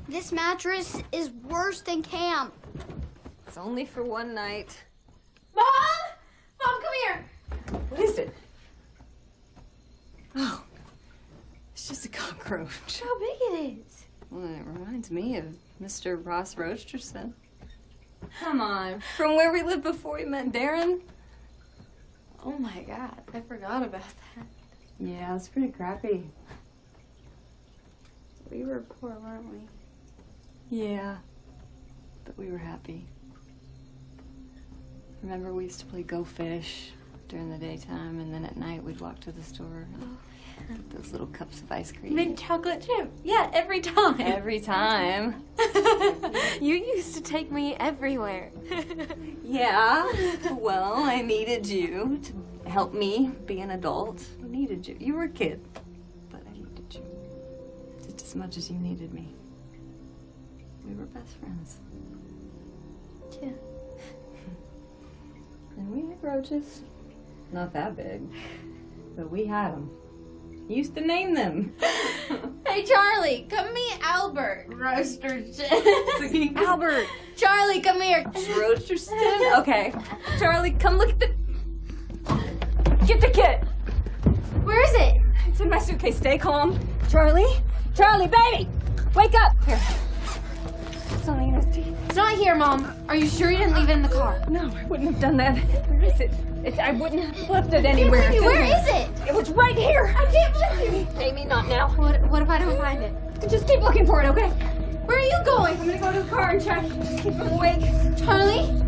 This mattress is worse than camp. It's only for one night. Mom! Mom, come here! What is it? Oh, it's just a cockroach. How big it is. Well, it reminds me of Mr. Ross Roasterson. Come on. From where we lived before we met Darren. Oh my God, I forgot about that. Yeah, it's pretty crappy. We were poor, weren't we? Yeah, but we were happy. Remember, we used to play Go Fish during the daytime, and then at night we'd walk to the store and get those little cups of ice cream. Mint chocolate chip. Yeah, every time. Every time. You used to take me everywhere. Yeah, well, I needed you to help me be an adult. I needed you. You were a kid, but I needed you just as much as you needed me. We were best friends. Yeah. And we had roaches. Not that big, but we had them. Used to name them. Hey, Charlie, come meet Albert. Roasterson. Albert. Charlie, come here. Roasterson? Okay. Charlie, come look at the... Get the kit. Where is it? It's in my suitcase. Stay calm. Charlie? Charlie, baby! Wake up! Here. It's only in his teeth. It's not here, Mom. Are you sure you didn't leave it in the car? No, I wouldn't have done that. Where is it? I wouldn't have left it anywhere. Where is it? It was right here. I can't believe you. Amy, not now. What if I don't find it? Just keep looking for it, okay? Where are you going? I'm gonna go to the car and check. Just keep him awake. Charlie?